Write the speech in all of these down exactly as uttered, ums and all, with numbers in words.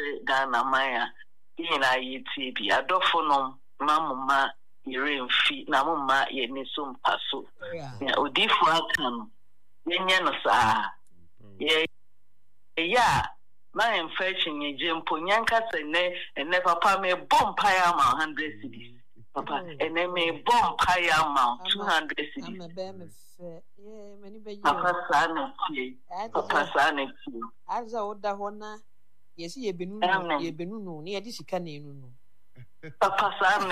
se Ghana Maya, in I eat be a dofonom, mamma, your feet, Namma, ye nisum passo. Odi Frankham, Yenyanasa, ye, ya, my infection, ye Jim Punyanka, and never pay me bomb pie amount hundred cities. Papa, and they may bomb high amount two hundred cities. Papa, son, Papa, son, as I would that one. Yes, ye been ye been near this canyon. Papa, son,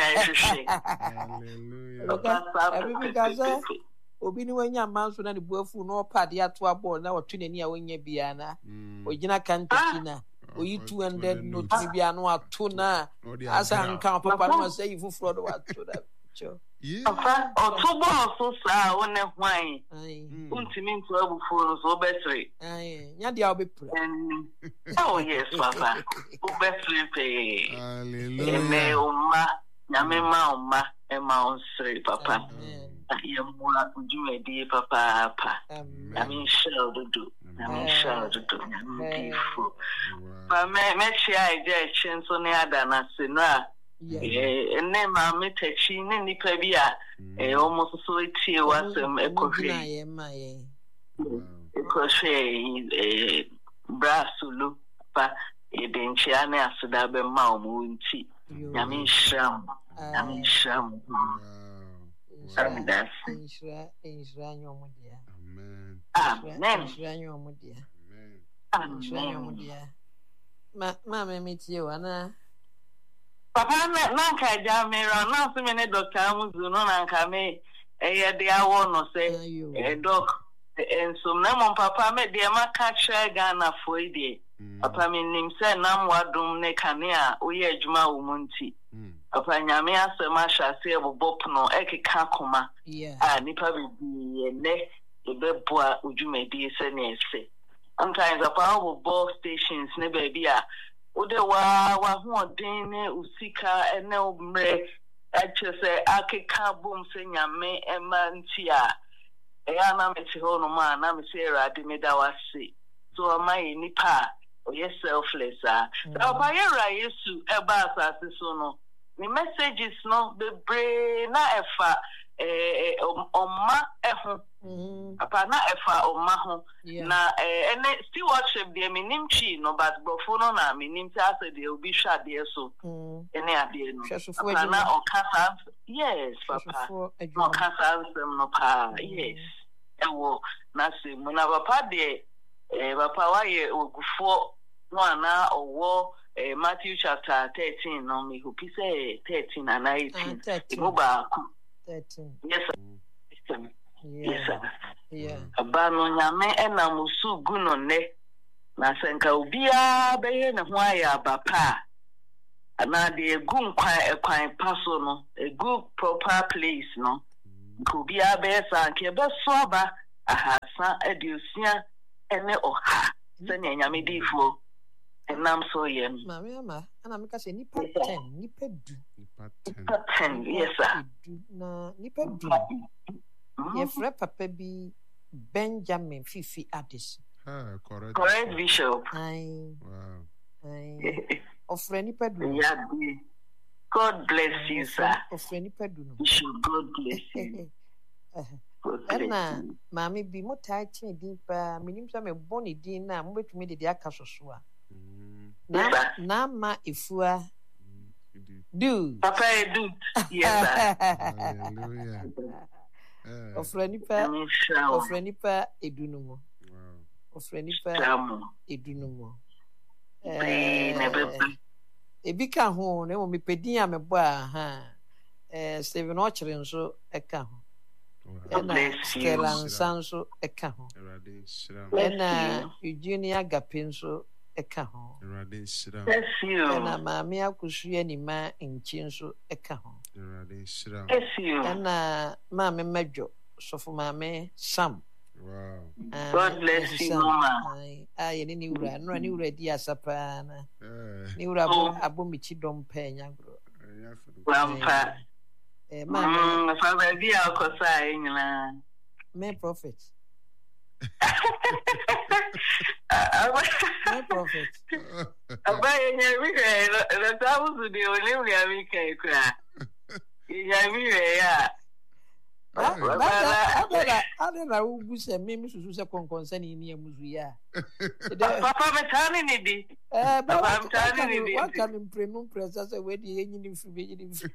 hallelujah. Obi ni wanya manso na ne buafu no pade ato abo na watune ni a wonya bia na ogina kantiki na oyi two hundred no tumi bia no ato na asa nka papa no say you fufuro do ato da cho papa otobo so sa wona hwan untimi nto abufu no so betri ai nya dia obepra oh yes papa obetri pe hallelujah eme umma nyame ma umma e ma onsre papa Yamwa Jumedi Papa, I mean, shall do, I mean, shall do, beautiful. But make sure I get a chance on the other Nasina, and then my metation in the Pabia, almost so it was a crochet, a crochet, a brassulu, but a benchiana Sudabe Maunti, I mean, sham, I mean, sham. Amen. Amen. Amen. Ma, ma, meet you, Anna. Papa, not Jamira, not so many doctor Muzuno and Kame, a year they are one or say a dog. And so, Namon Papa made the Amaka Ghana for a day. Papa, me name said Namwadum Nekania, we are Juma Umunti. Papa nyame asema shase obopno ekeka koma ah nipa bibi ne ebeboa odwumadi ese ne ese sometimes apa obo stations ne baby a ode wa wa hoden ne usika ene omre achese akeka bom se nyame ema nti a e ana meti ho no ma na me se erade me da wase so amai nipa oye selfless ah papa yera yesu eba asase so no the messages no be brain na efa eh oma ehun apa na efa oma ho na eh ene stewardship de minim chi no but brofo no na minim ti ase de obi hwa de so ene ade no apa na okasa yes papa okasa nsem no pa yes ewo na se mo na papa de eh papa wa ye ogufo no ana owo Uh, Matthew chapter thirteen, no me who say thirteen and eighteen. Go back. Thirteen. Yes, sir. Yes, sir. Yeah. Abano nyame ena musu guno ne. Na senka ubia beye na hwaya bapa. Ana de gun kwa ekwan paso no, a good proper place no. Kubia be sanke be soba ahasa edusia ene oha. Sene nyame difo. And I'm so young. Mamma, and I'm going nipa ten, nipa do. Nipa ten, yes, sir. Na nipa do. Your friend Papa be Benjamin Fifi Addis. Ah, correct. Correct, Bishop. Aye. Wow. Aye. Of friend nipa do. Yeah, God bless you, sir. Of friend nipa do. Bishop, God bless you. Ena mami bi mo tai tin din pa minim sa me boni din na mo betumi de de aka sosoa. Na na ma ifua do Papa do yes sir hallelujah ofrani pa ofrani pa edunu mo ofrani pa edunu mo eh ebi ka ho na mo mepedin a mebo a ha eh Steven Ochre nso eka ho ena Stella Nsanso eka ho ena Eugenia Agape nso eka ho bless you ena Mami Akusua ni ma nchi nso eka ho bless you ena Mami Medjo Sofo Mami Sam wow God bless you mama ai ni ni ura no ni ura di asapa na ni ura abo abo michi dom pa nya gro grandpa eh ma fa ba bi akosa nyina me prophet me prophet prophet. Abaye nyamire na tabuzu de olimu ya mika kra. Nyamire ya. Baba abela adela ugu se mimi susu se konkonsa ni ni amuzu ya. Papa metani ni di. Eh baba metani ni di. Waka mi prenu presa se we di enyi ni fube enyi ni.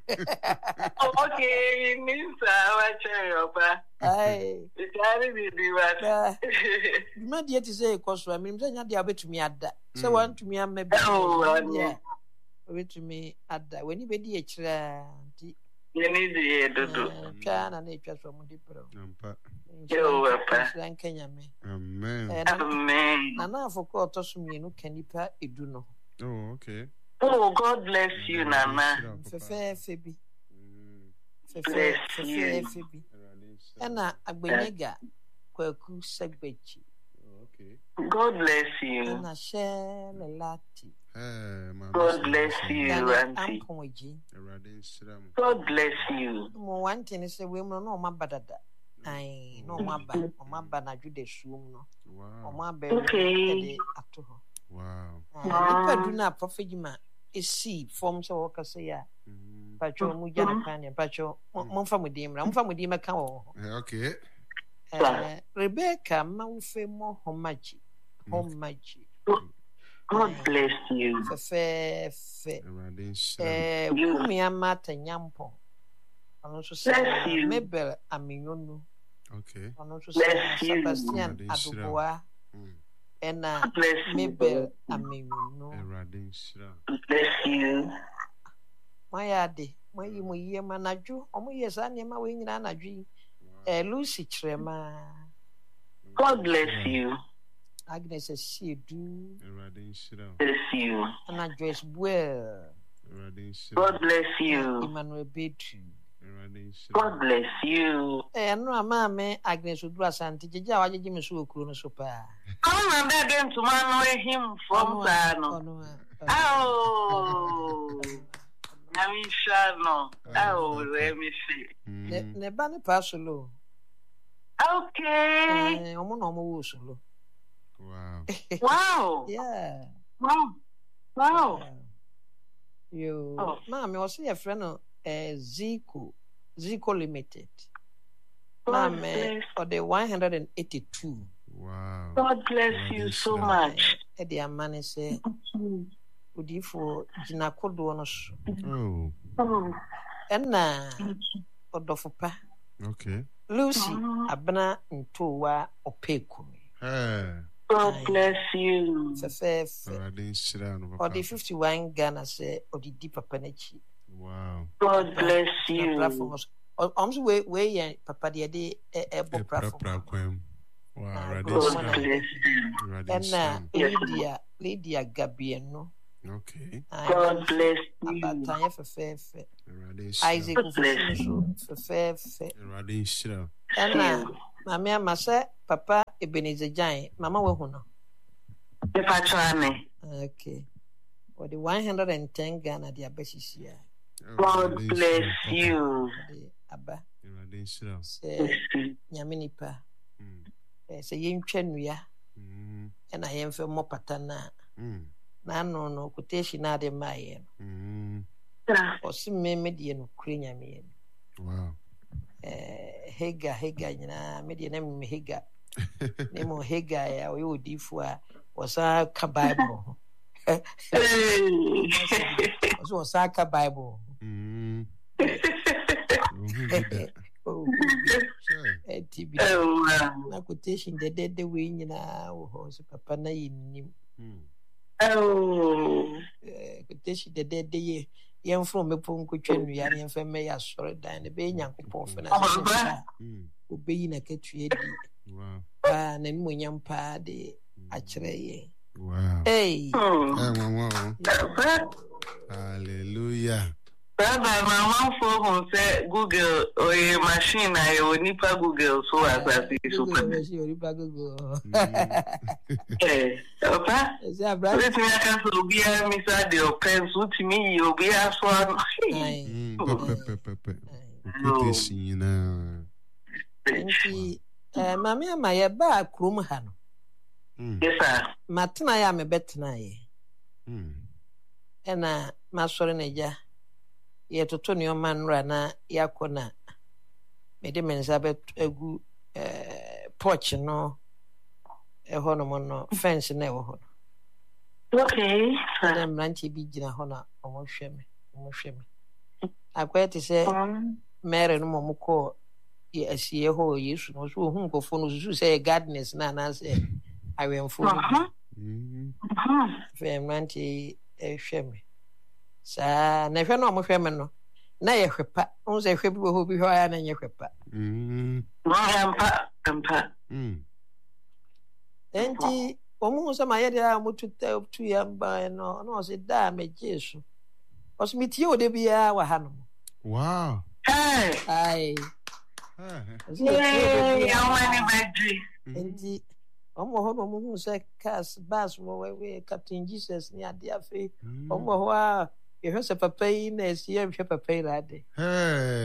Okay, ni sa wa che opa. Ai. Metani ni di wa. Ma die ti se ekoso mi mse nya dia betumi ada. Se wan tumi amma bi. Oh, yeah. Betumi ada. Weni be di ekira nti Yeni di dodo. Chana na etwa so mu di pro. Ampa. Yo opa. San Kenya me. Amen. Amen. Na na afoko otoso mienu kanipa edu no. Oh, okay. Oh, God bless you, Nana. Fefe febi. Fefe Bless fefe you. febi. Ena agbenyega kwaku segbechi. Okay. God bless you. Ena shele lati. Eh, mama. God bless you, Auntie. Ampoji. Erade Shram. God bless you. Mo wanti ni se we mo no ma badada. Ai no ma ba, o ma ba na jude suum no. O Wow. ma ba Okay. de ato ho. Wow. Ah, nipa du na profegima esi form so wo kase ya. Mm. Pacho mu jana kan ya pacho mo fa mu dim ra mo fa mu dim ka wo. Eh, okay. Eh Rebecca ma wo fe mo homaji. Homaji. God bless you. Fe fe. Erade Shram. Eh kumi amata nyampo. Ono so se Bless you. Mebel Aminyonu. Okay. Ono so se Bless you. Sebastian Bless you. Aduboa. Mm. Ena God bless you. Mebel Aminyonu. Erade Shram. Bless you. Mayade. Mayi mo yie manaju. Omo ye sa ne ma we nyina anaju. Eh Lucy Chirema. God bless you. Agnes Siedu. Erade Shram. Bless you. Ana Joyce Buell. Erade Shram. God bless you. Emmanuel Betu. Erade Shram. God bless you. Eh no ama me Agnes Odu Asante jeje a wajeje me so okuro no so pa. I'm not that to man him from Sano. Ono Oh, Namishano. Oh, let me see. ne ne ba ne pa solo. Okay. Eh omo no omo wo solo. Wow. Wow. Yeah. Wow. Wow. Yo, Oh. mami, what's your friend? Uh, Zico, Zico Limited. God Mami, bless. for the one hundred and eighty-two. Wow. God bless you so much. Eh, the amani say, "Udi for jinakodo no so." Oh. Oh. Enna, odofopa. Okay. Lucy, abna ntowa opekumi. Eh. God bless you. Fefe. Erade Shram. Or the fifty-one Ghana say, or the deep papa nechi. Wow. God bless Na you. platforms. Om so we we yan papa de de ebo platform. Wow. Ah, Erade God Shram. bless you. Erade Enna Shram. Lydia Lydia Gabieno. Okay. God bless you. Abatanya fefefe. Erade Isaac Shram. Fufuso fefefe. Erade Shram. Enna mama amasa papa Ebenezer Jan mama we hu no. If I try me. Okay. For the one hundred ten Ghana the abeshisia. God bless you. The aba Erade Shram. se nyame nipa. Mm. Eh se yentwa nua Mm. ena yemfe mo patana. Mm. Na no no quotation na de maye no. Mm. Osi meme de no kure nyame no. Wow. Eh hega hega nyina me de na me hega. Ne mo hega ya o odifu a wasa ka Bible. Oso wasa ka Bible. Mm. Oh, eh T V. Oh, wow. Na quotation de de de we nyina wo ho so papa na yinim. Mm. Oh. Eh quotation de de de ye yem from me pon ko twanu ya ne yem me ya sore dan ne be nyankopon fe na se Mm. obeyi na katue di. Wow. Ah na ni monyam pa de a kire ye. Wow. Hey. Oh. Eh, mama. But, Hallelujah. but my mom for say Google or a machine I will need Google so as I see super. Eh, Papa. Is that brother? Let me ask you be a Mister De Open so to me you be a swan. Mm. Pepe, pepe, pepe. Quotation, you know. Nti eh mama ama ye ba krom ha no. Yes, sir. Matena ya me betena ye. Mm. Ena masore neja. Ye toto ni oma nra na yakona. Me de mensa bet egu eh porch no e hono mono fence na e ho. Okay. Na mranchi bi gina ho na omo hweme, omo hweme. Akwete se mere no mo ko ye asie ho Yesu no so hu nkofo no so say gardeners na na say awemfo no. Mhm. Fe mranchi e hweme. Sa na hwe no mo hweme no. Na ye hwepa, on say hwe bi ho bi ho ya na ye hwepa. Mhm. Rampa, rampa. Mm. Enti omu so ma ye dia mo tuta tu ya mba no no se da me Jesu. Oso mi tie ode bia wa ha no. Wow. Hey. Ai. Yay, I want to be. Enti omo ho no mo hu se cars bus wo we Captain Jesus ni ade afi. Omo ho a ye hwe se papa yi na esi ye hwe papa yi rade. Hey.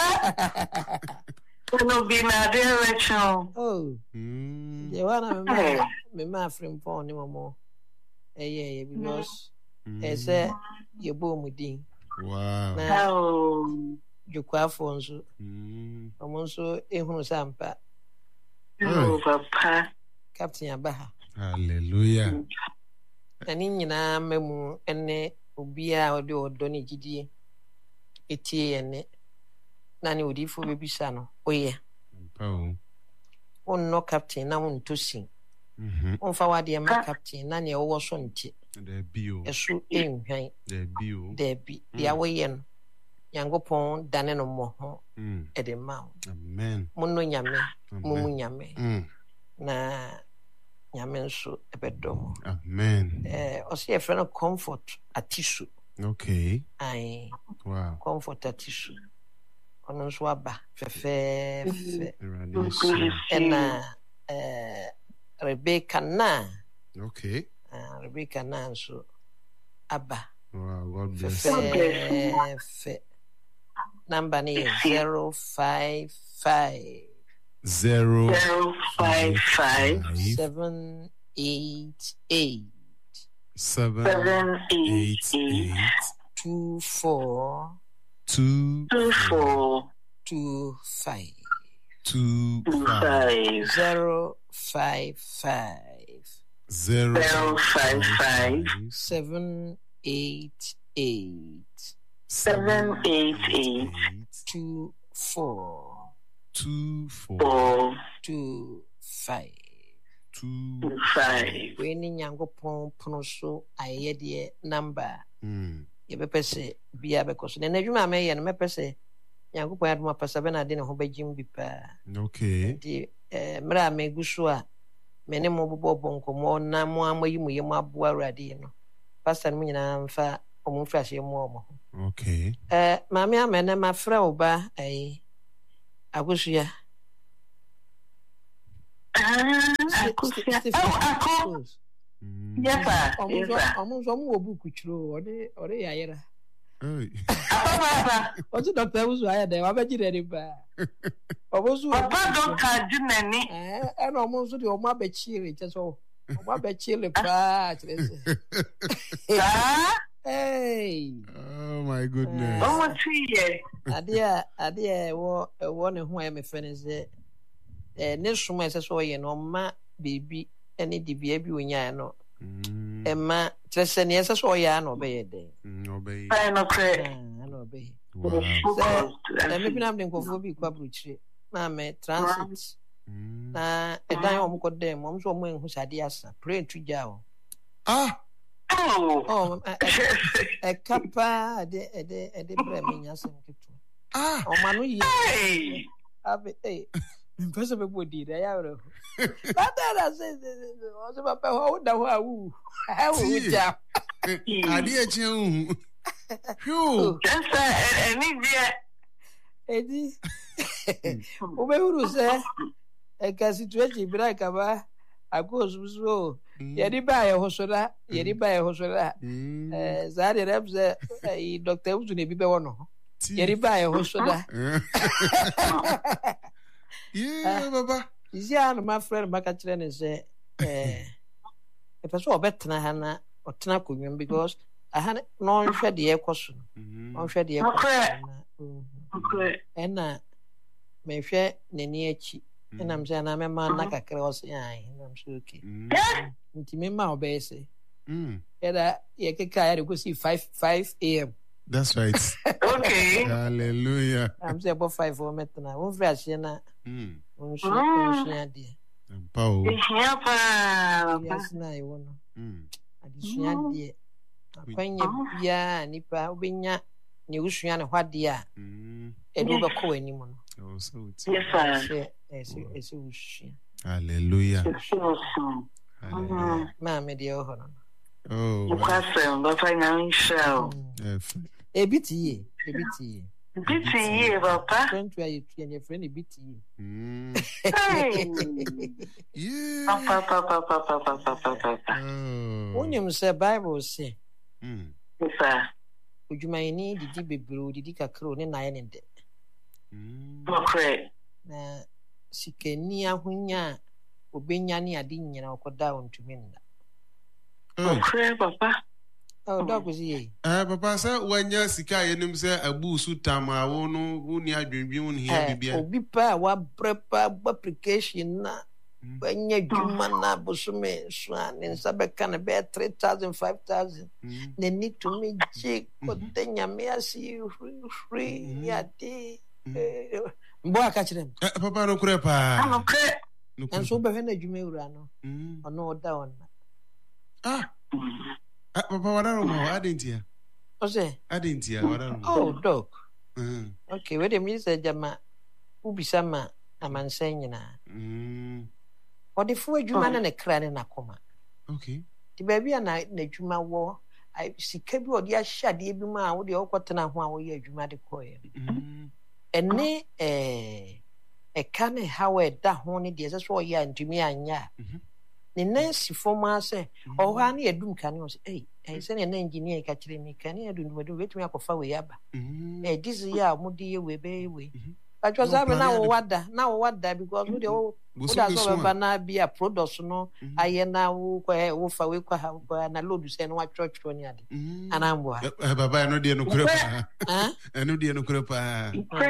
No be na direction. Oh. Mm. Ye wana me ma me ma frame phone ni momo. Eh yeah, because eh say ye bo mu din. Wow. Na Oh. jukwa fo nso. Mm. Omo nso ehunu sampa. Oh, papa. Captain Abaha. Hallelujah. Ani nyina memu ene obi a ode odo ne gidie etie ene na ne odifo bebisa no oye Oh. onno captain na won tosin Mhm. onfa wade ma captain na ne wo so nti The bio. eso enhwan The bio. de bi dia woye no Nyankopon dane no mo ho Mm. ede ma Amen. munno nyame mumu Amen. nyame Mm. na nyame nso ebedo Amen. eh o se e friend comfort atisu Okay. ai Wow. comfort atisu ono nso aba fefe fe Eradication. ena eh Rebecca na Okay. uh, Rebecca na nso aba Wow. God bless. fefe fe number ni zero five five Zero. Zero five five seven eight eight Seven. seven eight Eight. eight Eight. two four Two. two four two five Two. two Five. five zero five five Zero. zero five five seven eight eight seven eight eight two four Two. Four. four two five. Two. two five. We ni Nyankopon pono so ayɛ deɛ number Mm. yɛbɛpɛ sɛ bia bɛkɔ so na n'adwuma a mɛyɛ no mɛpɛ sɛ Nyankopɔn adom apasa bɛ na ade ne ho bɛgyem bi paa Okay. nti eh, mmerɛ a megu so a me ne mo bobɔbɔ nkɔmmɔ na mo a moayi mo yɛ mo aboa Awurade yi no pastor no mu nyinaa mfa ɔmo mfiri ahyɛ mu ɔmo ho Okay. eh, maame amɛnɛ mafrɛ wo ba ayi Akosua Ah, Akosua. Oh, Ako. Mm. Yes, sir. Yes, sir. ɔmo nso ɔmo wɔ buku kyerɛ ɔde ɔde yɛ ayera Hey. Papa, ɔte dɔkta wusu ayɛ dɛ wabɛgye dɛ ne paa ɔmo nso wɔ Papa buku doctor Jinani. kyerɛ ɛna ɔmo nso de ɔmo abɛkyere kyɛ sɛ ɔmo abɛkyere paa kyerɛ sɛ Ah, hey Oh my goodness. oh, what three adeɛ a adeɛ a ɛwɔ ɛwɔ ne ho a ɛmɛ fɛ ne sɛ ɛɛ ne som a ɛsɛ sɛ ɔyɛ no ɔma beebi ɛne dibea bi onyaa no Mm. ɛma kyerɛ sɛ nea ɛsɛ sɛ ɔyɛ a na ɔbɛyɛ dɛ Mm. Obey. I no credit. ɛna ɔbɛyɛ Wow. sɛ ɛmɛ bi nam de nkɔfoɔ bi kɔ aburukyire na mɛ transit Mm. na ɛdan a ɔmo kɔ dɛm ɔmo nso ɔmo ehu sɛ adeɛ asa pray tu gya o Ah. Oh, ɔ ɛ- ɛ- ɛka paa ɛde ɛde ɛde brɛ mi nya asɛm ketewa Ah. ɔmo ano yie hey. abe ee mpɛ sɛ bɛbɔ di dɛ ɛyɛ awerɛ ho dada na se se se se ɔsɛ papa hɔ ɔda hɔ a wu ɛwɔ wu gya Adeɛ kyɛn hu. Phew. That's uh, any dear. edi wobɛhuru sɛ ɛka situation bi na kaba akɔ osusu o yɛde baa yɛ hɔ so na yɛde baa yɛ hɔ so na Mm. ɛɛ saa deɛ dɛm sɛ ɛyi dɔkta wusu na ebi bɛwɔ no ho yɛde baa yɛ hɔ so na Yeah, baba. sisi a na ma frɛ no maka kyerɛ ne sɛ ɛɛ e person obetena ha na otena konwam because aha no nhwe de ekoso no nhwe de ekoso na okay ena me hwe nani achi ena mse na me ma na kakra osi ai na mse okay nti me ma obese Mm. Era ye keka ya go see five a.m. That's right. Okay. Hallelujah. I'm say about five o metna. Won fra hye na. Mm. Won hye won hye ade. Pao. Yeah, pa. Yes na e wono. Mm. Ade hye ade. Akwanya bia nipa obenya ne usua ne hwade a. Mm. E do be ko ani mu no. Oh, so it's Yes, sir. Se ese ese usua. Hallelujah. Hallelujah. Ma me de o hono. Oh. You question, but I know show. Yes. E biti e biti. Biti ye, papa. Friend to you and your friend e biti. Mm. Hey. Yeah. Papa, papa, papa, papa, papa. Oh. Wonim say Bible say. Mm. Yes, sir. Odwumayini didi bebro didi kakro ne naye ne de. Mm. Okay. Na sikani ahonya obenya ne ade nyina okoda ontumi nda. Okay, papa. Oh, dog was ye. Eh, papa say wanya sika yenim say abu su tama wo no woni adwenbien woni hia bibia. Obi pa wa prepa application na wanya dwuma na bosume so an nsabeka na be three thousand five thousand. Ne need to me check kodenya me asi free ya de. Mbo aka kirem. Eh, papa no kure pa. Okay. Enso be hwe na dwuma ewura no. Ono oda ona. Ah. Ah, papa wadaro mo adentia. Ose? Adentia wadaro. Oh, dog. Mm. Okay, we dem say jama ubisa ma amansen nyina. Mm. Ode fu adwuma na ne kra ne nakoma. Okay. Ti ba bia na na adwuma wo ai sika bi ode ahyade bi ma wo de okotena ho a wo ye adwuma de koye. Mm. Ene eh e kan ha we da ho ne de so ye antumi anya. Mhm. Ne nansi forma say o ha na edum kan o say eh eh se ne engineer ka kire mi kan edum do wetumi akofa we yaba. Mm. Eh this year mo de we be we. But was that na wo wada na wo wada because we de wo da so be na bia products no aye na wo kwa wo fa we kwa na load say no wa church ni ade anambo ha Eh, baba no de no kure pa. ah Eno de no kure pa.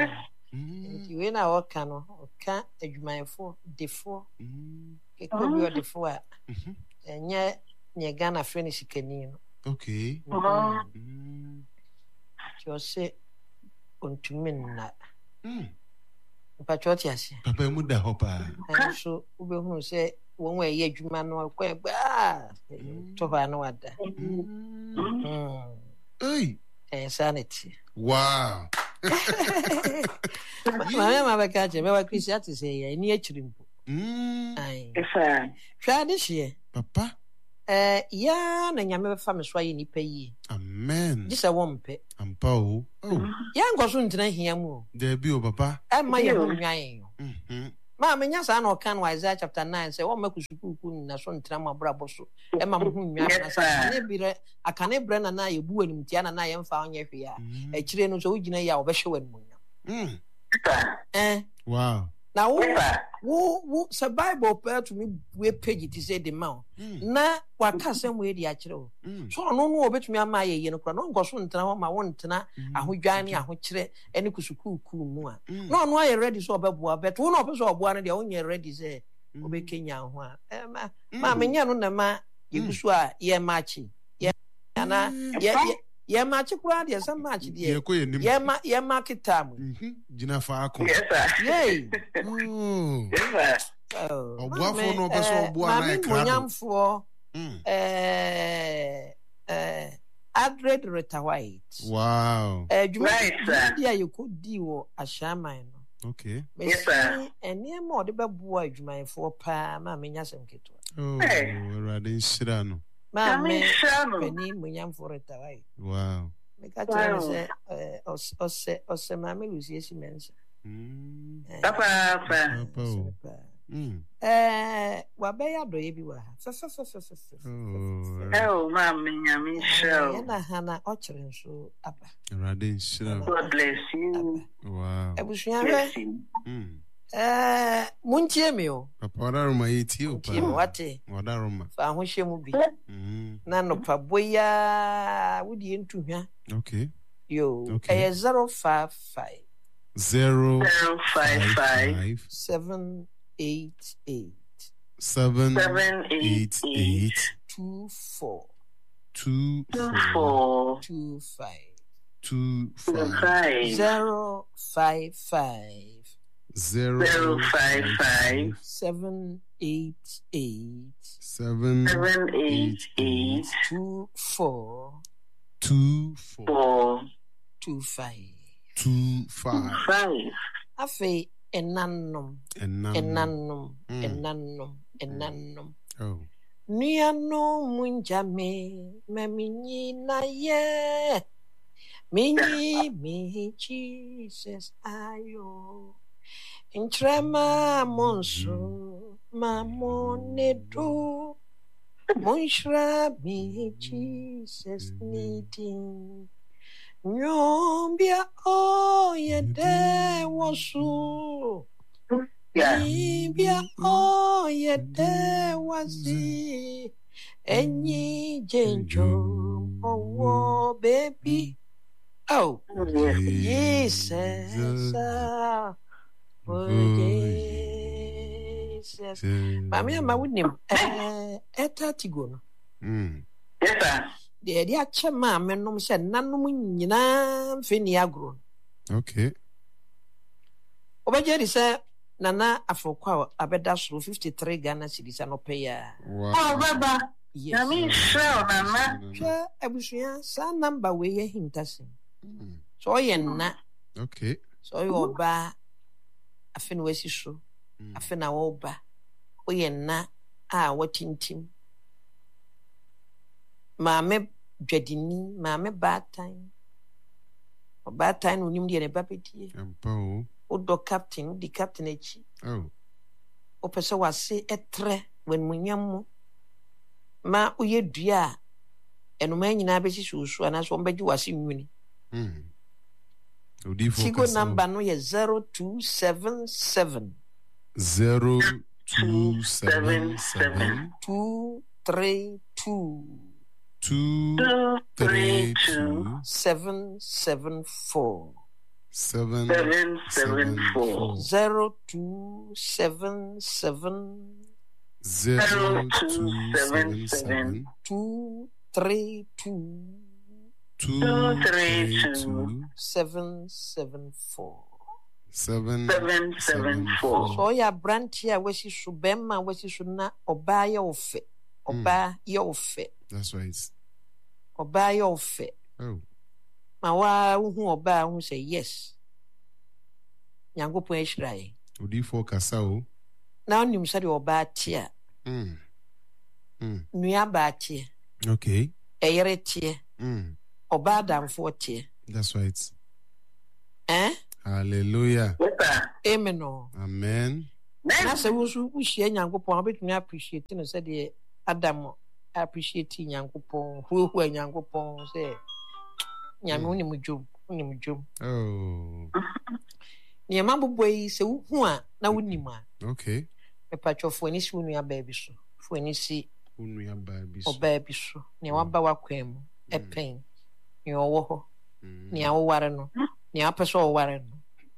mm we na wo ka no ka adwumayefo defo Mm. ke ko bi o defo a Mhm. enye nye Ghana friend sikani no Okay. Oh. Mm. jo se ontumi na Mm. pa choti ase Papa mu da hopa. so ube hu se won we ye adwuma no kwa ba to ba no wada Mm. mm Hey. insanity Wow. mama mama ka je me wa Christianity say ye ni akiri mpo Mm. ai Yes, sir. hwa de hye Papa. eh ya na nyame be fa me so ayi nipa yi Amen. di se wo mpe Ampa o. Oh. ya ngoso ntena hia mu o There be o papa. e ma ye ho nwan yo Mhm. ma me nya sa na o kan wa Isaiah chapter nine say wo makusuku ku na so ntena ma brabo so e ma mo ho nwan na sa ne bire akane bre na na ye bu anim tia na na ye mfa onye hwe ya e kire no so wo gina ya wo be hwe wanu nwan Mm. eh Wow. na wo wo wo se Bible pa to me we page it say the man na waka sem we di akire o so no no obetumi ama ye ye no kra no ngoso ntena ho ma wo ntena ahodwan ne ahokire ene kusuku ku mu a no no aye ready so obeboa bet wo no opeso oboa no de wo nye ready say obekenya ho a eh ma ma menya no na ma yegusu a ye machi ye ana ye ye machi kura de some match de Ye ko ye nim. ye ma ye market time Mhm. Gina fa akọ. Yes, sir. yey Oh. Yes, sir. Obuafo no obeso oboa na e kra. Monyamfo Mm. eh eh Adred Retawite. Wow. Eh juma Right, sir. dia you could di wo ahyaman no. Okay. Yes, sir. Ene ma ode beboa adwumayefo pa ma menya sem keto. Oh, Hey. Rade nshira no. Ma me Shano. pani Monyamfo Retawite. Wow. Me ka tell say eh os os os ma me lusi esi mensa. Mm. Papa, papa. Papa o. Mm. Eh wa be ya do ye bi wa. Fe fe fe fe fe. Oh, mama, yummy show. Na hana o kire nso aba. Rade nshira. God bless you. Wow. Ebusuan Bless we you. Mm. Eh, muntie me o. Papa wadaroma yeti o pa. Muntie me wate. Wadaroma. Fa ho hye mu bi. Mm. Na no pa boya wodi entuhwa. Okay. Yo, Okay. eh zero five five Zero Zero five five five seven eight eight seven seven eight eight eight two four two two four four two five two five five zero five five zero zero five five seven eight eight seven seven eight eight two four two four four two five. two five. five. Afe enanum And none. enanum Mm. enanum enanum. Oh. Niano munjame maminyi na ye minyi mi Jesus ayo intrema monso mamonedo monshra mi Jesus needing nyombia o yede wosu Yeah. Nibia o yede wasi enyi jenjo owo baby oh Yes. Jesus ah, oh Jesus mami ama wunim eh eta tigo no Mm. Yes, sir. de de ache ma menom se nanom nyina mfeni agro Okay. obaje di se nana afokwa abeda so fifty-three Ghana cedis anope ya Wow. Oh, Baba. yes I mean, sure, Mama. hwe abusua sa number we ye hintase Mm. so ye na Okay. so ye oba afi na wasi so Mm. afi na wo ba o ye na a watintim maame dwadini maame baatan baatan no nim de ne bapetie Ampo. o do captain di captain echi Oh. o pese wase etre wen munyam ma o ye dua eno ma nyina be hye susu ana so mbagi wase nwuni Mm. Odi tigo focus. number no ye zero two seven seven Zero two seven seven two three two two Two, three three, two two, seven seven four seven seven, seven, four. zero two seven seven zero two two, seven seven, seven two three two two Two, three three, two seven seven four. seven Seven, seven, four. So ya branch ya wesi so bema wesi so na oba ya ofe oba ya ofe That's right. oba ya ofe Oh. ma wa hu oba hu say yes Nyankopon ehirae Odi focus o. na onim sɛ de oba tie Mm. Mm. nua ba tie Okay. eyere tie Mm. oba damfo tie That's right. eh Hallelujah. Yes, sir. amen no Amen. na Then, sɛ wo so wohyia Nyankopon obetumi appreciate no sɛ de Adam appreciate Nyankopon huhu Nyankopon sɛ nyame wo nim dwom wo nim dwom Oh. nneɛma bobɔ yi sɛ wohu a na wonim a Okay. mepatwɔfo ani si wo nua baa bi so fo ani si Unu ya baby. ɔbaa bi so nea waba w'akwan mu ɛpɛn nea ɔwɔ hɔ Mm. nea woware no nea wapɛ sɛ ɔware no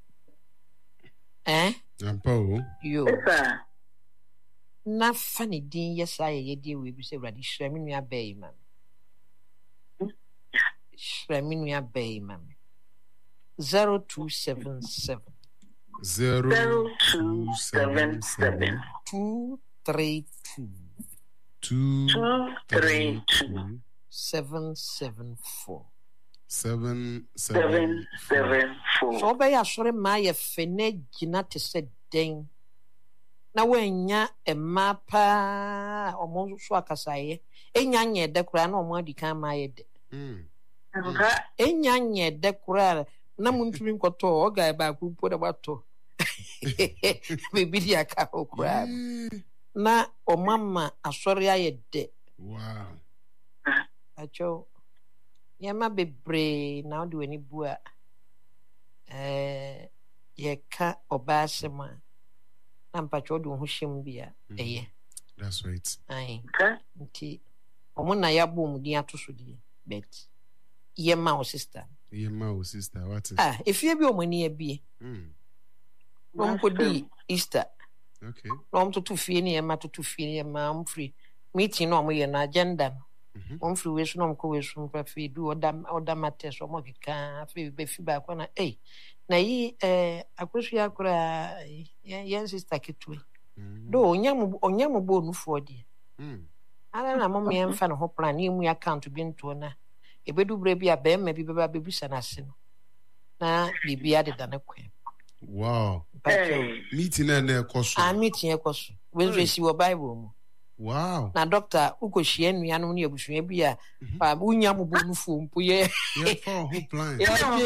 eh Ampo. yo yes, sir. na fa ne din yɛ saa yɛyɛ deɛ wɔ bi sɛ Awurade hyira me nua baa yi ma me hyira me nua baa yi ma me zero two seven seven Zero Zero, two two, seven seven, seven seven. two three two two Two, three three, two, two seven seven four. seven seven, seven seven, So four. ɔbɛyɛ asɔre ma ayɛ fɛ na gyina te sɛ dɛn na woanya mmaa paa a ɔmo nso so akasaeɛ ɛnya nyɛ dɛ koraa na ɔmo adi kan ma ayɛ dɛ Mm. Okay. ɛnya nyɛ dɛ koraa na mo ntumi nkɔtɔ ɔga baako mpo na watɔ biribi di aka hɔ koraa no. Yeah. na ɔmo ama asɔre ayɛ dɛ Wow. akyɛw nneɛma bebree na wode w'ani bu a ɛɛ yɛka ɔbaa asɛm a na mpacho do ho hyem bia eye. That's right. Ai. Nti omo na ya bom din atoso die. Bet. Ye ma o sister. Ye ma o sister, what is? Ah, if you be omani abie. Mm. Rom ko di Easter. Okay. Rom to to fie ni e ma to to fie ni e ma am free. Meeting no mo ye na agenda no. On free we so no ko we so pa fi do oda oda matters o mo kika fi be fi ba kwa na eh na yi eh akwasu akura yen sister kitwe. Do onyam onyam bo nu fo die. Mm. Ana na mo me emfa no ho plan ni mu account bi nto na ebedu bre bi a be ma bi be ba bebusa na se no. Na bibia de da na kwen. Wow. Hey. Meeting na na ekoso. Ah meeting ekoso. We resi wo Bible mu. Wow. Na doctor ukohia nuanu ne abusua bi a ba unya mo bonu fo mpo ye. Yeah, for whole plan.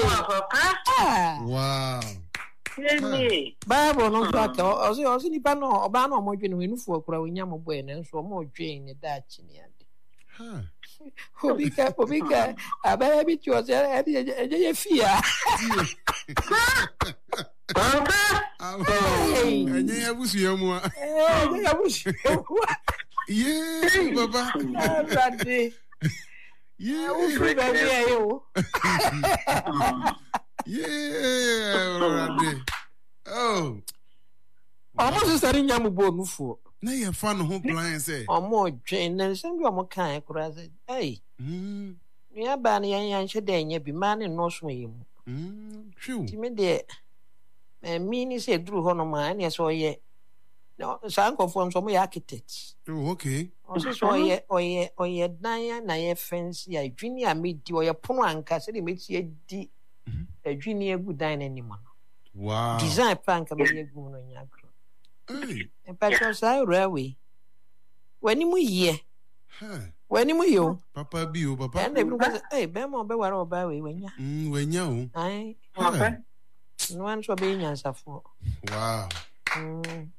Wow. Yeni. Bible no so aka ozo ozo ni pa no oba na omodwe no enufu akura unya mo boy na nso mo odwe ne da chi ne ade. Ha. Obika obika abaya bi ti ozo e de ye fia. Enye ya busua mu a. Eh, enye ya busua. Yeah, baba. Rade. Yeah, o free baby ayo. Yeah, Rade. Oh. Omo so sari nyamu bonu fo. Na ye fa no ho plan say. Omo dwen na nsem bi omo kan kura say, "Hey. Mm. Ya ba na yan yan hye da nya bi ma ne no so yemu." Mm. True. Ti me de eh mi ni se duru ho no ma na so ye. No, san ko fo so mo ya architect. Oh, okay. O so so ye oye oye dan ya na ye fence ya dwini a me di oye pono anka se de me ti edi. Dwini egu dan na ni mo. Wow. Design plan ka me egu no nya agro. Hey. En pa so sai railway. Wani mu ye. Ha. Wani mu yo. Papa bi o papa. And dem go say, "Hey, be mo be wara oba we wanya." Mm, wanya o. Ai. Okay. No one so be nyansafo. Wow. Mm.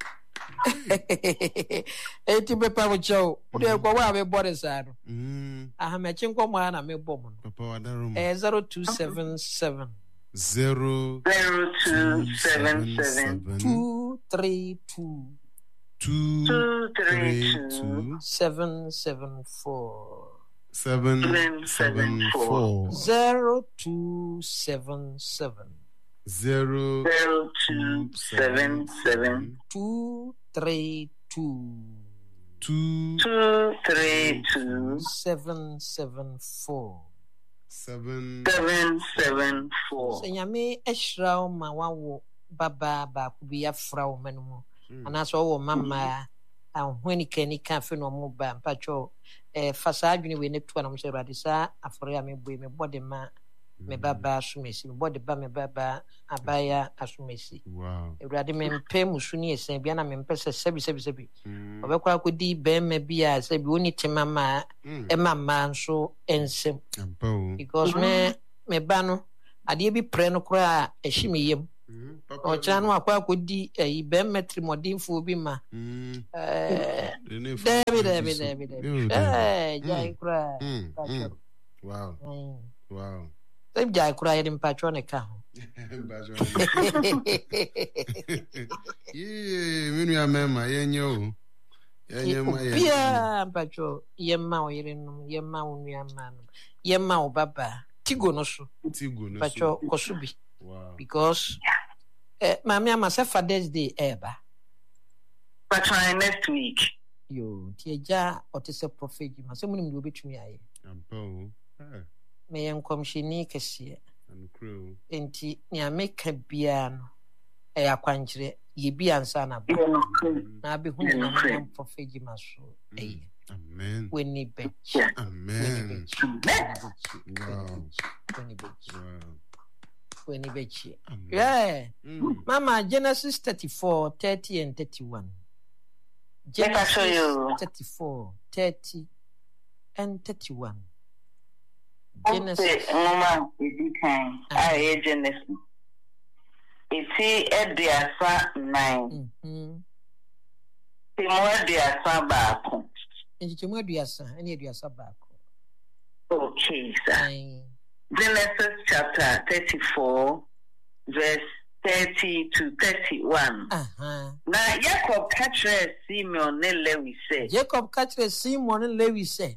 Eti be pa mo chow. O de ko wa be body sado. Mm. Aha me chinko mo na me bom. Papa wa darum. Eh zero two seven seven Zero zero two seven seven two three two two three two seven seven four seven seven four zero two seven seven zero zero two seven seven two three two two two three two seven seven four seven seven seven four. Senyame ehra o ma wawo baba ba ku bi afra o manumu ana so wo mama ahwani kani ka fe no mo ba mpacho eh fasa adwene we ne to na mo se rade sa afre ya me boy me body ma me baba asumesi me body ba me baba abaya asumesi. Wow. Ewrade me mpe musuni esen bia na me mpe se sebi sebi sebi obekwa akodi be ma bia sebi oni temama e mama nso ensem because me me ba no ade bi pre no kura ehyi me yem o cha no akwa akodi e be metrimodinfo bi ma eh David David David eh jai kura. Wow. Wow. Sebi jai kura yedi mpacho ne ka yeah, minu ya mema yenye o. Yenye ma yenye. Pia mpacho yema o yirenu, yema o nuyamanu. Yema o baba. Tigo no so. Tigo no so. Mpacho kosubi. Wow. Because eh mami ama se Father's Day eba. But try next week. Yo, tieja otise prophet ma se muni mdi obetumi aye. Ampo. Eh. Me yenkomshini kesiye. Ankro. Enti ni ameka bia no e akwankyere ye bia nsa na ba na be hu na na prophet maso eh amen when ni be amen wow when ni be wow when ni be yeah mama Genesis thirty-four thirty and thirty-one Genesis thirty-four thirty and thirty-one Genesis mama edikan I Genesis iti ediasa nine mhm timo ediasa baako enti timo ediasa eni ediasa baako okay sir Genesis chapter thirty-four verse thirty to thirty-one. Uh-huh. Now, Jacob Catcher Simeon Lewi said, Jacob Catcher Simon and Lewi said,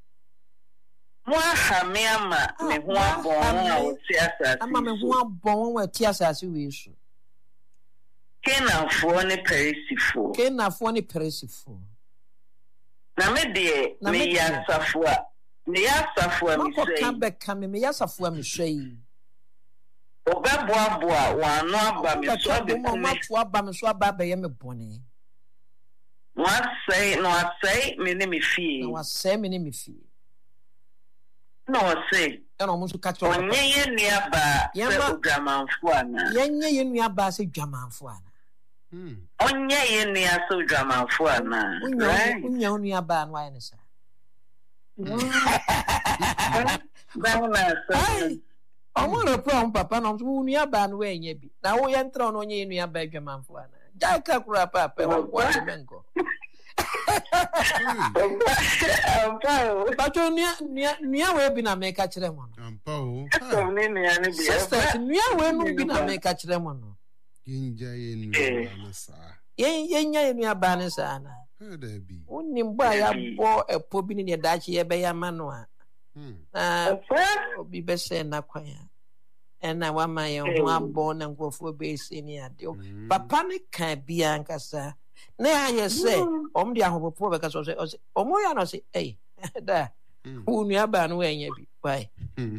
Mwahamiama, me one born, I'm a one born with tears as you wish. Cana for any perishable. Cana for any perishable. Na me de, me ya safwa. Me ya safwa mi say. Come back, come me ya safwa mi say. Oga boa boa wa no aba me so be kuma to aba me so aba be ye me bone. What say no I say me ne me fie. No I say me ne me fie. No I say. E no mo so catch on. Onye ye nua ba se odwamanfo ana. Yenye ye nua ba se dwamanfo ana. Hmm. Onye ye nua se odwamanfo ana. Unya unya nua ba no aye ne sa. Ba na so. Omo repro papa no nua ba no enye bi. Na wo ye ntra no onye nua ba dwamanfo ana. Jai ka kura papa wo kwa benko. Bato nia nia nia we bi na me ka kire mo no. Ampa o. So ni nia ni bi. Sisters nia we no bi na me ka kire mo no. Yenja ye nua na sa. Yen yenya ye nua ba ne sa na. Ha da bi. Unim ba ya bo epo bi ne da chi ye be ya ma no a. Hmm. Ah, obi be se na kwan ya. Ena wa ma ye ho abo na nkofo be se ni ade. Papa ne kan bia nkasa. Na ya say om dia hopopo be ka so say omo ya no say eh da unu aba no enya bi why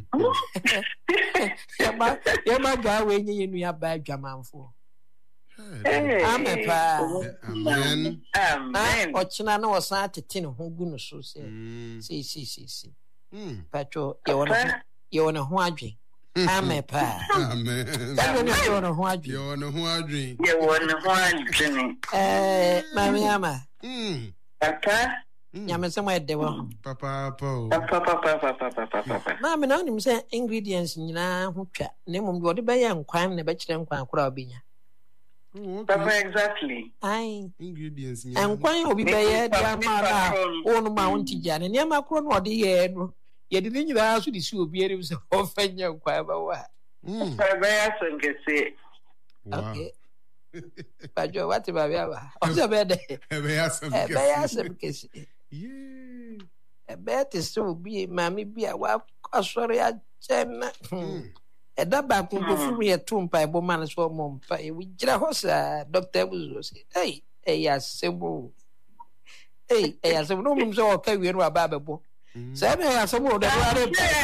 ya ma ya ma ga we nye enu aba adwamanfo amen pa Amen. Amen. o china na o san tete ne ho gu no so say si si si si Hmm. pacho ye wona ye wona ho adwen amen pa Amen. ya no ye wona ho adwen Yo no ho adwen. Ye won ho adwene. eh mami ama Hmm. Papa. nyame se mo ede wo Papa po. Papa papa papa papa papa. na me na nim say ingredients nyina ho twa na mum de be ye nkwan na be kire nkwan akora obenya Papa exactly. ai Ingredients ni. nkwan obi be ye dia ma na onu ma won tija ne niam akoro no ode ye no ye de nyira so de si obi erim se o fanya nkwan ba wa Hmm. Papa ya sengese. Wow. okay pajo what ba bia ba o se be de Ebe ya sam e kesi. be ya sem kesi Yeah. e be te so bi mami bi a wa asori a chena Hmm. Eda ba ko ko fu ye tumpa e bo man so mo mpa e wi gira ho sa doctor buzo say hey e ya sebo hey e ya sebo no mum so o ka wi no aba bebo say be ya sebo da wa re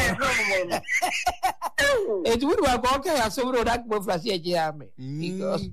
e du wa ko ka ya sebo da ko fra si e je ame because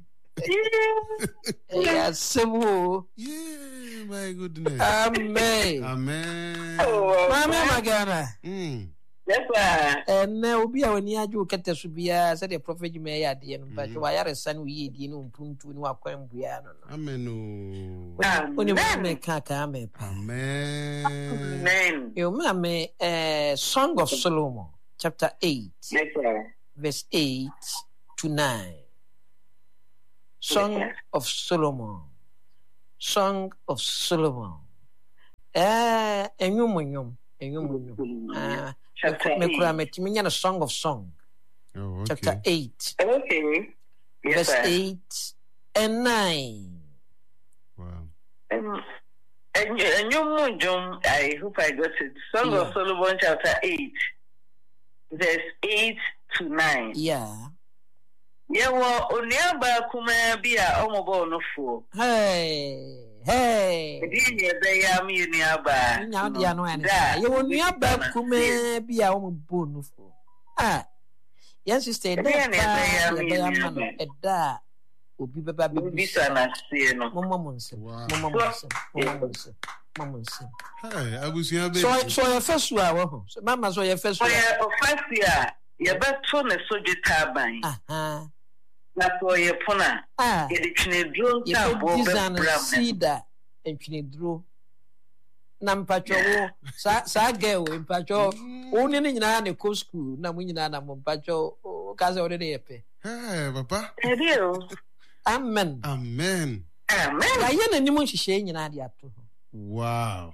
e ya sebo Yeah, my goodness. amen Amen. mama magana Hmm. Yes sir. and obi a woni aju kete so bia say the prophet me ya de no pa jo ya resa no yi di no mpuntu no akwan bua no no Amen. oni me ka ka me pa Amen. Amen. you ma me eh Song of Solomon chapter eight Yes sir. verse eight to nine. Song Yes, of Solomon. Song of Solomon. Eh enyum enyum enyum enyum. Ah Chapter me kura eight. me timi nya Song of Song Oh, okay. chapter eight Okay. Yes verse sir. eight and nine. Wow. Um, and you, and you, John, I hope I got it. Song Yeah. of Solomon, chapter eight, verse eight to nine. Yeah. Yeah, well, only about kuma be a omobo no fool. Hey. Hey. Didn't they are me nearby? Nya odi ano ene. Ye wonu aba kuma bia wo bo no fo. Ah. Yes sister, Ebe dey na ebe ya pa mi be ya ni ma no ebe. eda obi beba be Bisa na see no. Mama Munson. Wow. Mama Munson. Mama Munson. Mama Munson. Hey, abusia be. So so your first one wo ho. So mama so your first For one. your first year, you better ne soje taban. Aha. Na for your puna, Ah. you the chinedro Ye ta ko bo be design bram. cedar entwene duro. Na mpacho wo sa sa girl mpacho wo ni ni nyina na ko school na mo nyina na mo mpacho ka se wo de yepe. Hey, papa. Edio. Amen. Amen. Amen. La ye na ni mo hihye nyina de ato ho. Wow.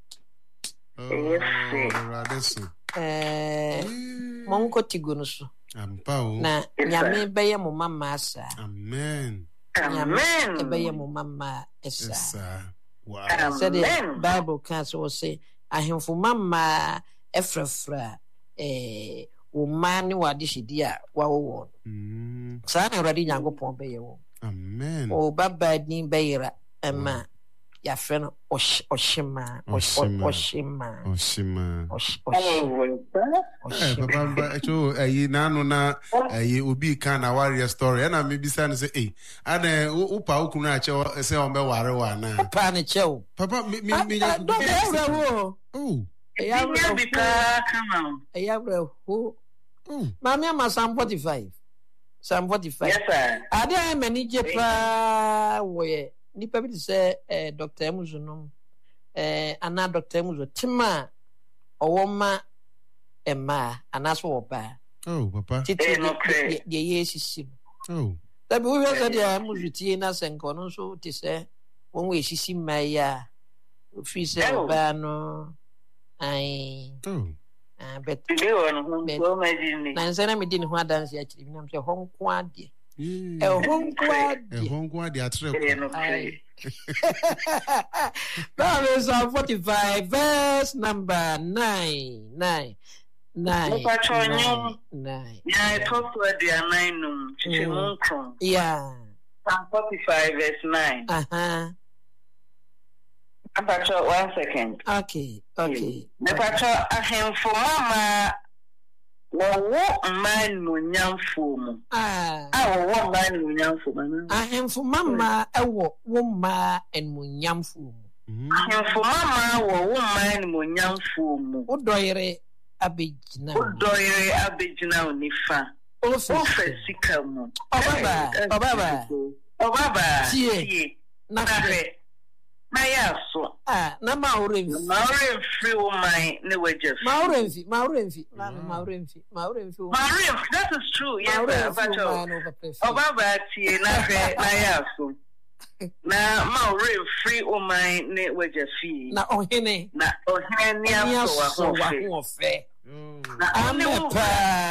Oh, Yes, sir. Radeso. Eh, mon ko tigo no so. Na nyame bɛyɛ mo mama asa. Amen. Amen. Bɛyɛ mo mama asa. Wow. Said the Bible can so say ahemfo mama efrafra eh wo man ne wade hidi a wawo. Mm. Sa na Awurade Nyankopɔn bɛyɛ wo. Amen. O baba din bɛyira ema ya frɛ no Oshima Oshima Oshima Oshima Oshima. Eh papa cho ayi na no na ayi obi kan na warrior story na me bisa no say eh ana upa okunu a che say on be ware wa na papa ne che o papa me me me ya oh ya bi ka come on ya bro who mama ama Psalm forty-five Psalm forty-five yes sir ade ai manage pa wo ye nipa bi say eh Doctor Emuzu no eh ana Doctor Emuzu tima owoma Emma anaso oba oh papa titi de ye sisi oh tabi wo hwe say Emuzu tie na senko no so ti say won we sisi maya fi say oba no ai oh ah bet de won ho imagine na nse na me di ne ho adanse a kiri bi na me say ho nko ade e ho nko ade e ho nko ade atre That is Psalm forty-five, verse number nine. Nine. Nine. Nine. Nine. Yeah, I talked to the nine. Mm. Yeah. Psalm forty-five, verse nine. Uh huh. Pacho, one second. Okay. Okay. The Pacho, I have for Mama. Wo man no nyamfo mu ah ah wo man no nyamfo mu ahemfo mama ewo wo ma enmu nyamfo mu ahemfo mama wo wo man no nyamfo mu odoyere abegina odoyere abegina onifa ofa sika mu obaba obaba obaba tie na fe na ya so ah na ma oremfi ma oremfi wo man ne waje ma oremfi ma oremfi na ma oremfi ma oremfi ma oremfi that is true yes sir obaba tie na fe na ya so na ma oremfi wo man ne waje fi na ohene na ohene ni aso wa ho fe na amepa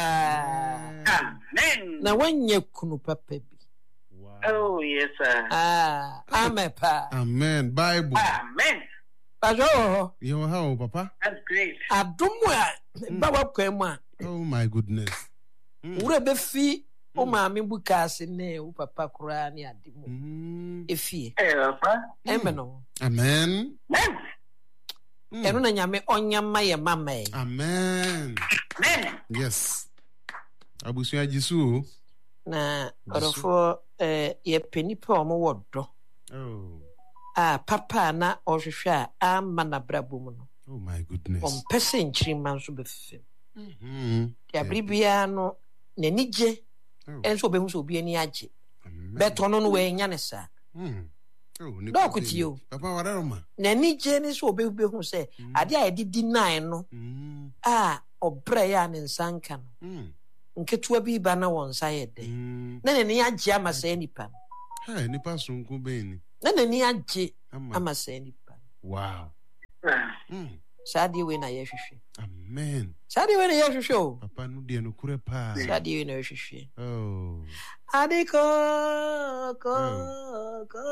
amen na wanye kunu papa bi. Oh, yes, sir. Ah, amepa. Amen. Bible. Amen. Ajo. You how, Papa? That's great. Adumwa. Bawa kwema. Oh, my goodness. Ure befi. O maami bukasi ne u papa kura ni adimu. Efi. Eh, Papa. Amen. No. Amen. Amen. Eno na nyame onyama ye mama. Amen. Amen. Yes. Abusuya Jisu. Na orofo eh ye penipa omo wodo. Oh. Ah papa na ohwehwe a ama na brabo mu no. Oh my goodness. On pese nchirima nso befem. Mhm. Ya bribia no nanije. Enso obehu so obi ani age. Beto no no we nya ne sa. Mhm. Oh ni. Dokutio. Papa wararo ma. Nanije ne so obehu behu se ade a edidi nine no. Mhm. Ah obre ya ne nsanka no. Mhm. Nketua bi ba na won sa yede na ne ni age ama sa nipa ha nipa sonko be ni na ne ni age ama sa nipa wow mm sadi we na ye hwehwe amen sadi we na ye hwehwe o papa no de no kure pa sadi we na ye hwehwe oh adiko ko ko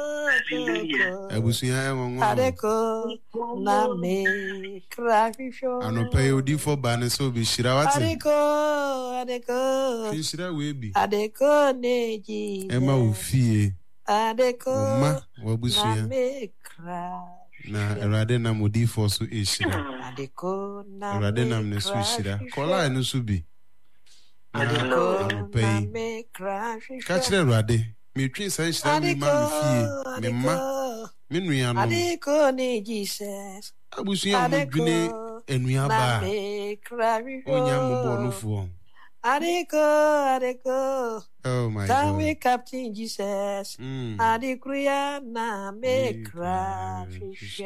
abusuya enwo adiko na me krafisho anope odi for ban so bi shira wati adiko adiko shira we bi adiko neji ema ofie adiko ma wabusuya na me kra na erade na modi for so e shira adiko na erade na me so shira kola no so bi adiko na me kra catch the erade me twi san shira me ma me fie me ma me nua no adiko ne Jesus abusuya mo dwene enua ba onya mo bo no fo adiko adiko oh my God God we Captain Jesus mm. adikuya na me crash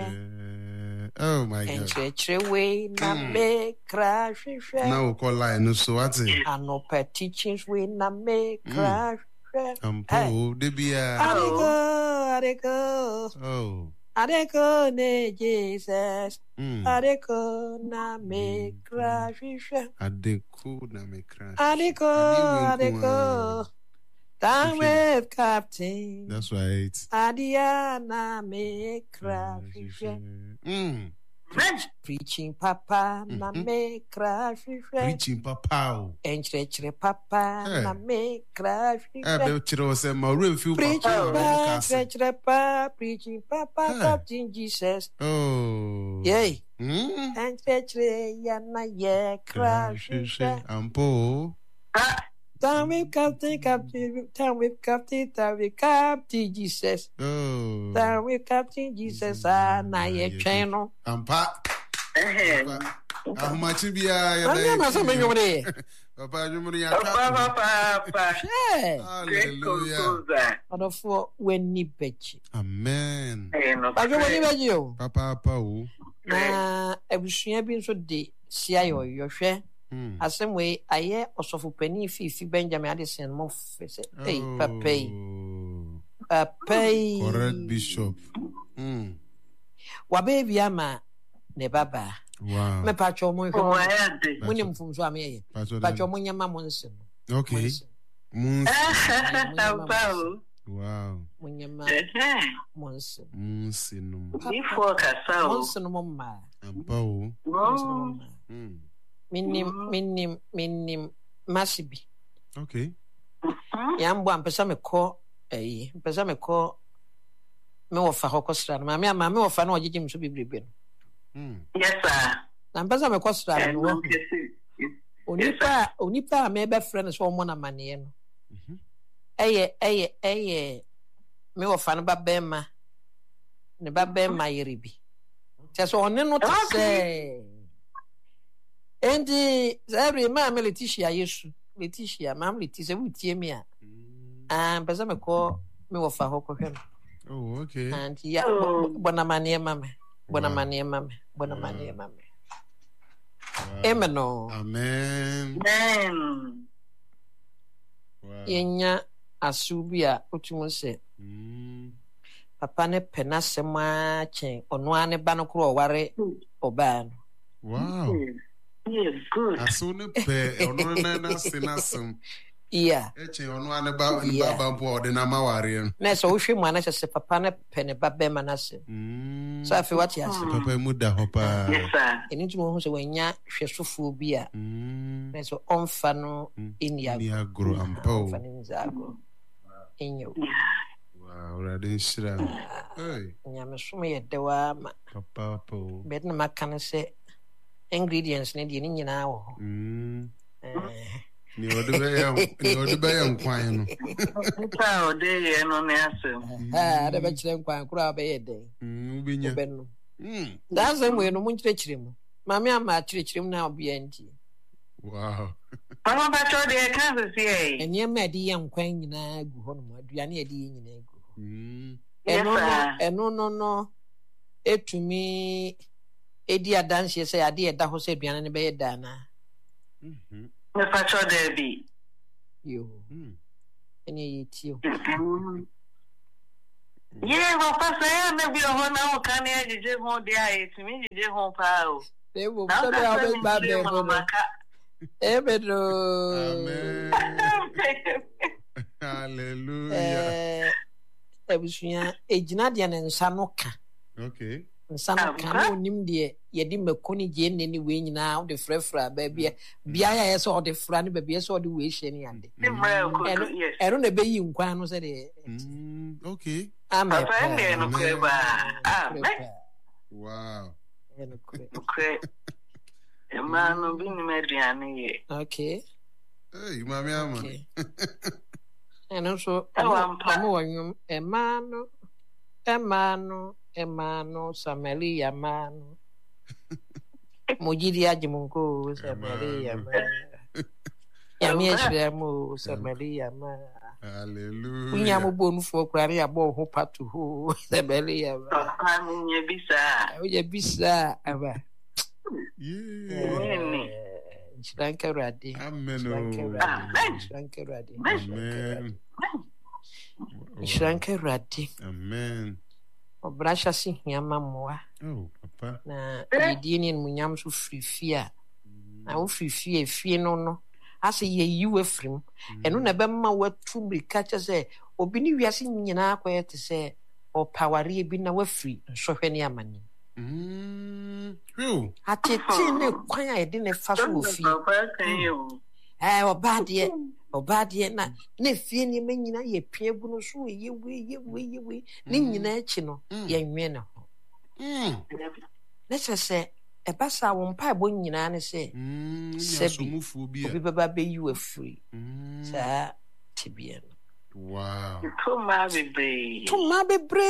oh my God enchre we na me crash now call line no so what anopa teachings we na me crash ampo de bia adiko adiko oh Adeko ne Jesus. Adeko na me crash. Adeko na me crash. Adeko, adeko. Down with Captain. That's right. Adiana me crash. Mm. Preaching Papa na me crash. Preaching Papa. Enchre Papa na me crash. Eh, be chiro se ma refill Papa. Preaching Papa, preaching Papa, Captain Jesus. Oh. Yay. Mm. Enchre yana ye crash. Ampo. Time with Captain, Captain, time with Captain, time with Captain Jesus. Oh. Time with Captain Jesus, ah, na ye channel. Ampa. How much be I? I'm not so many over there. Papa, you money. Papa, Papa. Hallelujah. Other for when ni betchi. Amen. But you want you, Papa, Papa. na ebusua bi nso de sia yo yo hwe. Asem we aye osofu pani fifi Benjamin Addison mo fese hey papai papai correct bishop mm wa baby ama ne baba wow me pacho mo hwe mo ni mfumso am ye pacho mo nyama mo nse no okay mun wow mo nyama mo nse mun sinu before kasa mo nse no mo ma ampa o mm Minim, minim, minim, masibi. Okay. Yambo ampesa me ko, eh, ampesa me ko, me wofa hoko strana. Mami ama me wofa no ojiji mso bibribe. Yes, sir. Ampesa me ko strana no. Onipa, onipa me be friend so mo na mane no. Eye, eye, eye, me wofa no ba bema. Ne ba bema yeribi. Teso one no to say. Endi every man Letitia Yesu Letitia mam Letitia wutie me a ah pesa me ko me wo fa hoko hwe oh okay and ya bona mane mame bona mane mame bona mane mame amen amen amen yenya asubia otumu se papa ne penasema chen ono ane ba no kro ware oba no wow yes good asune pe ono na na sinasem yeah eche ono ane ba ni baba mpo ode na maware na so wo hwe mu ana se papa ne pe ne baba ma na se mm so afi what ya se papa mu da hopa yes sir eni tumo ho se wanya hwesofuo bi a mm na so onfa no inia ni agro ampo onfa ni nzago enyo wow radin shira hey nyame so ye dewa ma papa po bet na makane se ingredients ne die ni nyina wo mm eh ni ode be yam ni ode be yam kwan no nta ode ye no ne asem ah da be kire kwan kura be ye de mm ubinya benno mm da ze mo no mun kire kire mu mami ama kire kire mu na obi anti wow mama ba to de kan se sie eni ma di yan kwan nyina gu ho no aduane e di nyina gu mm eno no eno no no etumi edi adanse se ade eda ho se aduane ne be ye da na mhm me fa to de bi yo mm eni yitio ye go pa se na bi ho na o kan e jeje ho de ai timi jeje ho pa o e wo so be abe ba be ho e bedro amen hallelujah eh ebusuya ejina de na nsa no ka okay nsa no ka no nim de ye di makoni je ne ni we nyina o de frefra ba bia bia ya ye so o de fra ne ba bia so o de we hye ne ande ero na be yi nkwan no se de mm okay amen papa ne no kwe ba amen wow eno kwe kwe emano bi ni mediane ye okay hey mami ama eno so amo wanyum emano emano emano Samaria mano mujidi aje mungu Samaria mano yami ashira mu Samaria mano hallelujah unya mo bonu fo kurare abo ho patu ho Samaria mano papa nye bisa uje bisa aba yeah Shranka radi amen Shranka radi amen Shranka radi amen Obrasha si hiama moa. Oh, papa. Na yedi ni munyam so frifie a. Na wo frifie fie no no. Ase ye yiwe frim. Eno na be ma watu mrika che se obi ni wiase nyina akoye te se opaware bi na wafri nhwohwe ne amani. Mm. Yo. Atete ne kwan a yedi ne fa so ofi. Eh obade obade na na fie ni me nyina ye pie gu no so ye we ye we ye we ni nyina achi no ye nwe ne ho. Mm. Na se eba sa wo mpa bo nyina ne se asumufu bi obi baba be you afri sa tibia no. Wow. Toma bebre. Toma bebre.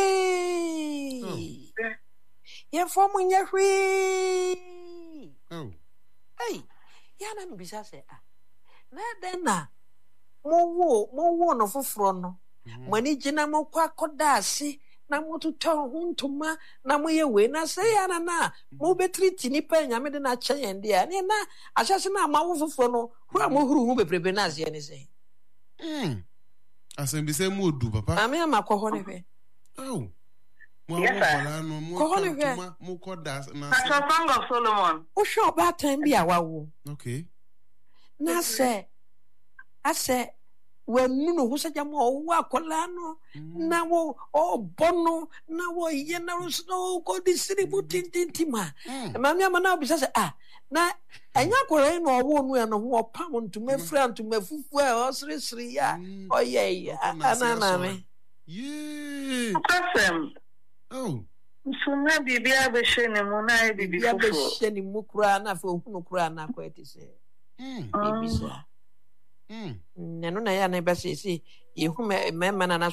Ye fo mo nya hwi. Oh. Hey, ya na mbisa se ah. Na den na mo wo mo wo no foforo no. Mo ni gina mo kwa koda ase. Na mo tuto huntuma na mo ye we na say ya na na mo betriti ni pa nya me de na che yen de na na ahyase na ma wo foforo no hura mo huru hu bebrebe na ase ni say mm asem bi say mo du papa ami amakọ ho ne hwe oh mo wo wala no mo tuma mo koda na That's a Song of Solomon. o hwe oba tan bi awawo okay na say ase wenu no ho saja mo wo akola no na wo o bono na wo ye na so ko distribu tintintima ma mi ama na obisa se ah na anya akola no wo nu ya no ho opam ntuma fra ntuma fufu e o siri siri ya o ye ya ana na me yeah Question. oh Suna bibia be shene mu na e bibi ya be fufu. sheni mu kura na fa ohunu kura na ko etise mm bibisa mm nenu na ya na ba se se ye hu me me na na